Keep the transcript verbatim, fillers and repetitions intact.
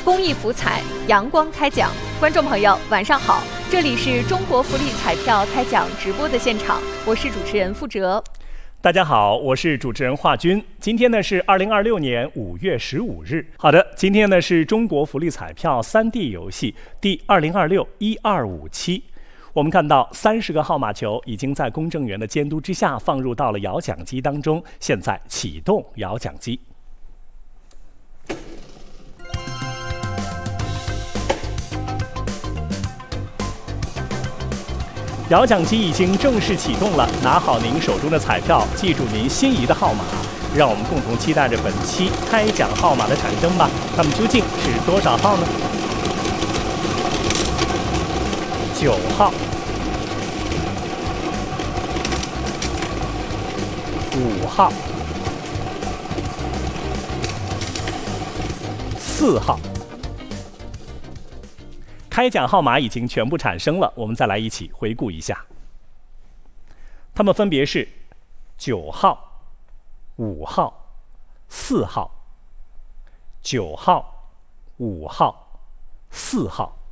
公益福彩，阳光开奖。观众朋友，晚上好，这里是中国福利彩票开奖直播的现场，我是主持人付哲。 大家好，我是主持人华军。今天呢是二零二六年五月十五日。好的，今天呢是中国福利彩票三 D 游戏第二零二六一二五期。我们看到三十个号码球已经在公证员的监督之下放入到了摇奖机当中，现在启动摇奖机。摇奖机已经正式启动了，拿好您手中的彩票，记住您心仪的号码，让我们共同期待着本期开奖号码的产生吧。那么究竟是多少号呢？九号、五号、四号。开奖号码已经全部产生了，我们再来一起回顾一下。它们分别是九号、五号、四号、九号、五号、四号。